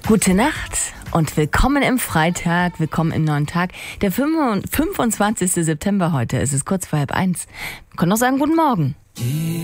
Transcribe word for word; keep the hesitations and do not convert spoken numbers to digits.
Gute Nacht und willkommen im Freitag, willkommen im neuen Tag. Der fünfundzwanzigste September heute, es ist kurz vor halb eins. Wir können auch sagen, guten Morgen.